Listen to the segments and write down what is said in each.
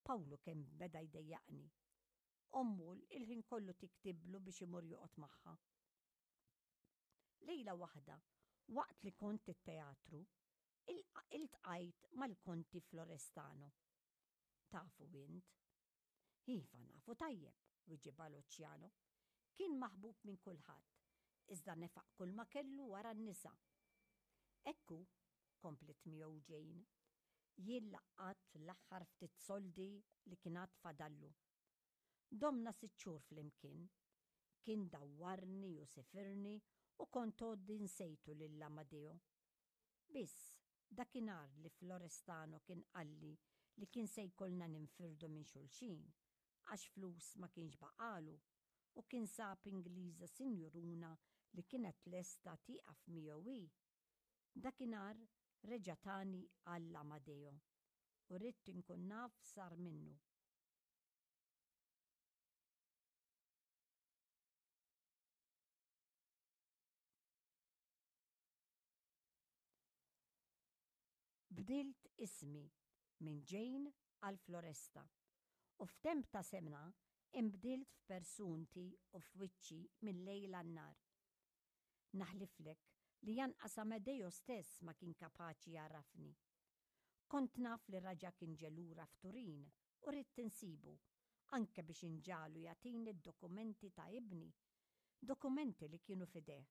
Pawlu kemm beda jdejjaqni. Ommu il-ħin kollu tiktiblu biex imur joqgħod magħha. Lejla waħda, waqt li kont it-teatru, iltqajt mal-Konti Florestano. Tafu int? Iva nafu tajjeb, wieġiba Luċjano. Kien maħbub minn kulħadd, iżda nefaq kull ma kellu wara n-nisa. Ekku, komplet miegħu Jane, jien laqqat l-aħħar ftit soldi li kienet fadallu. Domna 6 xhur flimkien, kien dawwarni u sifirni u kont għoddi nsejtu lill-Amadeo. Biss, dakinhar li Florestano kien qalli li kien se jkollna ninfirdu minn xulxin, għax flus ma kienx baqalu, u kien sab Ingliża sinjuruna li kienet lesta tieqaf miegħu. Dakinhar reġa' tani għall-Amadeo u rrid inkun naf sar minnu. Bdilt ismi minn Jane għal Floresta u f'temp ta' semna imbdilt f'persunti u f'wiċċi mill-lejl għan-nar. Naħliflek li janqas Amadeo stess ma kien kapaċi jarrafni. Kont naf li raġa kien ġelura f'Turin u rrid insibu, anke biex inġalu jagħtini d-dokumenti ta' ibni, dokumenti li kienu fideh.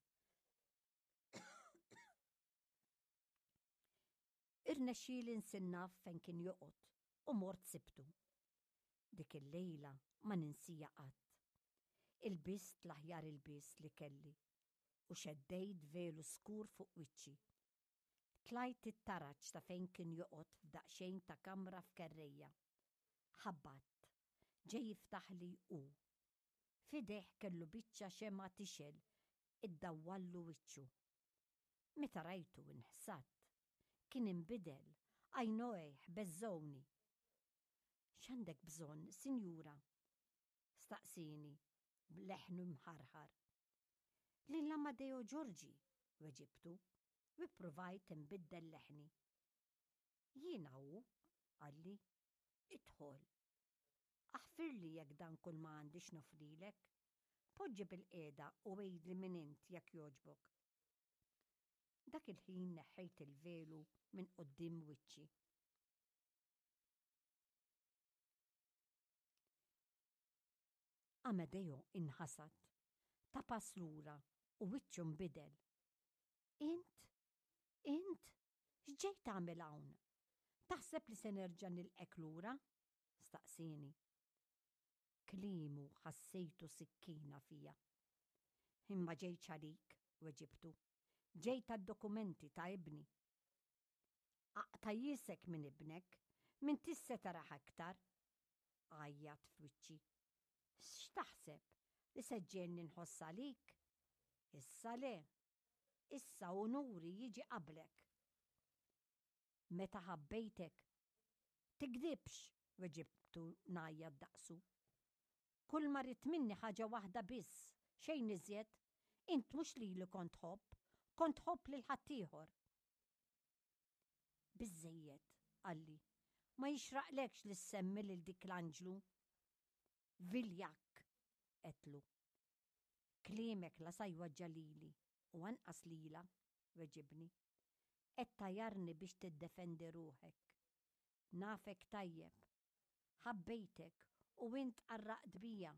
Irnexxieli nsinnaf fejn kien joqgħod u mort sibtu. Dik il-lejla ma ninsija qatt. Ilbist l-aħjar ilbis li kelli u xeddejt velu skur fuq wiċċi. Tlajt it-taraġġ ta' fejn kien joqgħod f'daqsxejn ta' kamra f'kerrejja. Ħabbat, ġej jiftaħ li hu. Fideh kellu biċċa xema tixel iddawwallu wiċċu. Meta rajtu inħsat. Kien inbidel, għajnojh beżżowni. X'għandek bżonn, Sinjura? Staqsini, b'leħnu mħarħar. Lill-Amadeo Giorgi, weġibtu, u ppruvajt inbiddel leħni. Jiena hu, għalli, idħol. Aħfirli jekk dan kull ma għandix nofrilek, poġġi bil-qiegħda u għejdli minn int jekk jogħġbok. Dak il-ħin neħħejt il-velu minn quddiem wiċċi. Amadeo inħasad, tapas lura u wiċċu nbidel. Int, x'ġej tagħmel hawn? Taħseb li se nerġa' nilqek lura? Staqsini. Kliemu ħassejtu sikkina fija. Imma ġejt għalik, weġibtu. Ġejt għad-dokumenti ta' ibni. Aqta' jisek minn ibnek, minn tisse taraħ aktar. Għajjat f'wiċċi. X'taħseb li se ġienni nħoss għalik? Issa le. Issa unuri jiġi qablek. Meta ħabbejtek. Tikdibx, weġibtu ngħajjad daqsu. Kull ma rrid minni ħaġa waħda biss, xejn iżjed, int mhux lili kont ħobb lil ħaddieħor. Biżżejjed, qalli, ma jixraqlekx li ssemmi lil dik l-Anġlu? Viljak, qedlu. Kliemek la sajwaġġa lili u anqas lila, weġibni. Qed tajjarni biex tiddefendi ruħek. Nafek tajjeb. Ħabbejtek u int qarraqt bija.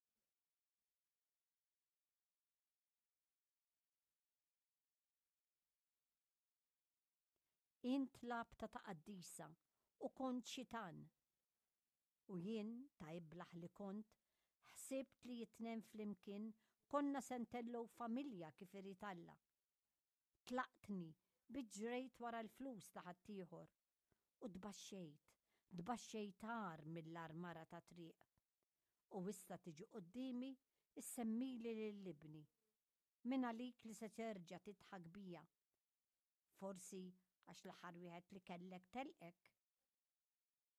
Int labta ta' qaddisa u kont xitan. U jien ta' iblaħ li kont, ħsibt li jitnem flimkien konna sentellow familja kif irid Alla. Tlaqtni biġġrejt wara l-flus ta' ħaddieħor u dbaxxejtar mill-armara ta' triq. U issa tiġi qudiemi issemmili lill-libni. Min għalik li se terġa' titħak bija. Forsi għax l-aħħar wieħed li kellek telqek.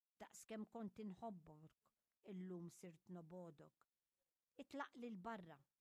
Daqskemm kont inħobbok illum sirt nobodok. Itlaq lil barra.